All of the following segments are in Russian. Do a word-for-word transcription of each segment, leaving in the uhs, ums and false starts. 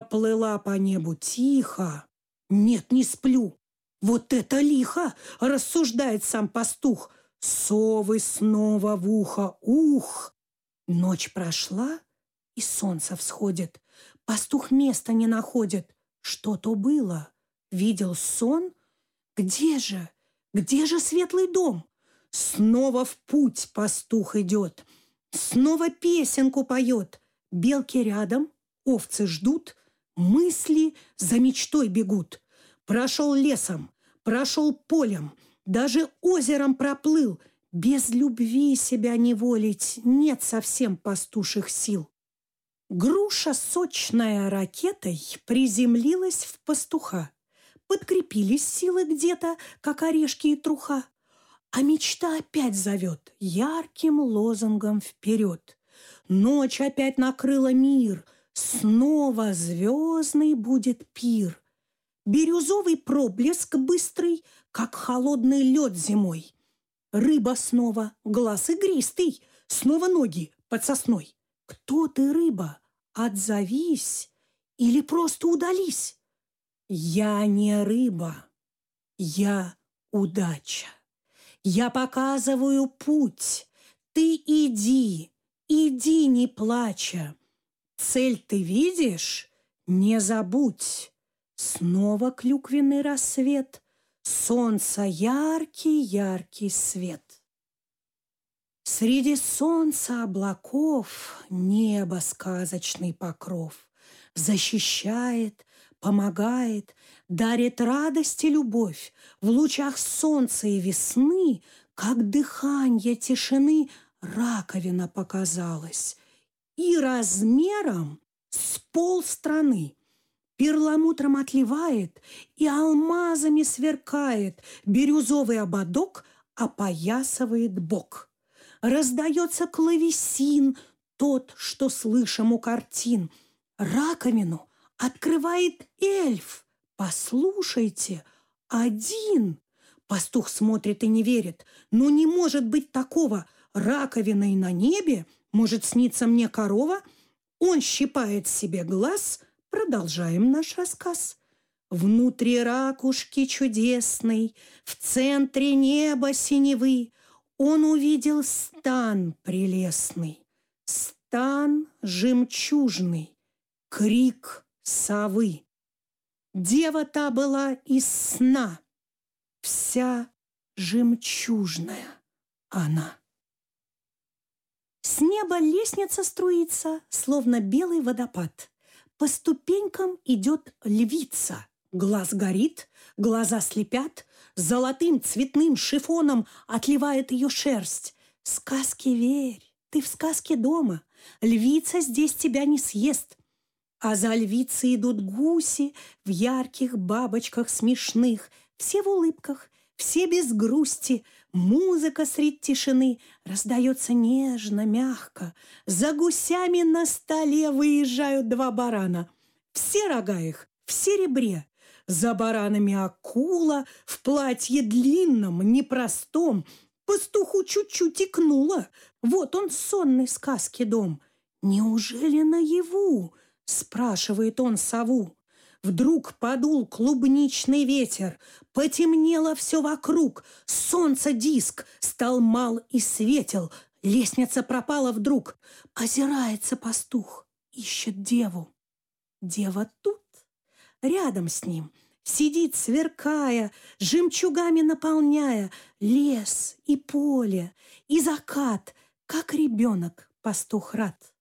Поплыла по небу тихо. Нет, не сплю. Вот это лихо, рассуждает сам пастух. Совы снова в ухо, ух! Ночь прошла, и солнце всходит. Пастух места не находит. Что то было? Видел сон? Где же? Где же светлый дом? Снова в путь пастух идет. Снова песенку поет. Белки рядом, овцы ждут, мысли за мечтой бегут. Прошел лесом, прошел полем, даже озером проплыл. Без любви себя неволить нет совсем пастуших сил. Груша, сочная ракетой, приземлилась в пастуха. Подкрепились силы где-то, как орешки и труха. А мечта опять зовет ярким лозунгом вперед. Ночь опять накрыла мир, снова звездный будет пир. Бирюзовый проблеск быстрый, как холодный лед зимой. Рыба снова, глаз игристый, снова ноги под сосной. Кто ты, рыба? Отзовись или просто удались? Я не рыба, я удача. Я показываю путь, ты иди, иди не плача. Цель ты видишь? Не забудь. Снова клюквенный рассвет, солнца яркий-яркий свет. Среди солнца облаков небо сказочный покров. Защищает, помогает, дарит радость и любовь. В лучах солнца и весны, как дыханье тишины, раковина показалась. И размером с полстраны. Перламутром отливает и алмазами сверкает. Бирюзовый ободок опоясывает бок. Раздается клавесин, тот, что слышим у картин. Раковину открывает эльф. Послушайте, один. Пастух смотрит и не верит. Ну не может быть такого. Раковиной на небе может сниться мне корова. Он щипает себе глаз. Продолжаем наш рассказ. Внутри ракушки чудесной, в центре неба синевы, он увидел стан прелестный, стан жемчужный, крик совы. Дева та была из сна, вся жемчужная она. С неба лестница струится, словно белый водопад. По ступенькам идет львица. Глаз горит, глаза слепят, золотым цветным шифоном отливает ее шерсть. Сказке верь, ты в сказке дома, львица здесь тебя не съест. А за львицей идут гуси в ярких бабочках смешных, все в улыбках, все без грусти. Музыка средь тишины раздается нежно, мягко. За гусями на столе выезжают два барана. Все рога их в серебре. За баранами акула в платье длинном, непростом. Пастуху чуть-чуть икнуло. Вот он, сонный сказки дом. «Неужели наяву?» – спрашивает он сову. Вдруг подул клубничный ветер, потемнело все вокруг, солнце диск стал мал и светел, лестница пропала вдруг. Озирается пастух, ищет деву. Дева тут, рядом с ним, сидит, сверкая, жемчугами наполняя лес и поле, и закат, как ребенок пастух рад.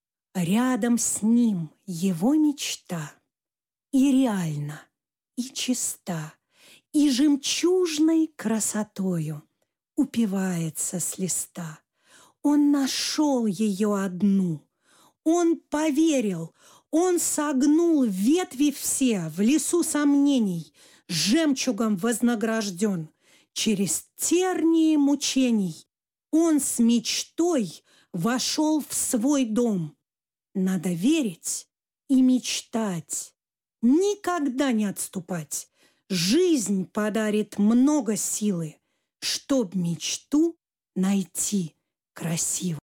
Рядом с ним его мечта. И реально, и чиста, и жемчужной красотою упивается с листа. Он нашел ее одну, он поверил, он согнул ветви все в лесу сомнений, жемчугом вознагражден. Через тернии мучений он с мечтой вошел в свой дом. Надо верить и мечтать. Никогда не отступать. Жизнь подарит много силы, чтоб мечту найти красиво.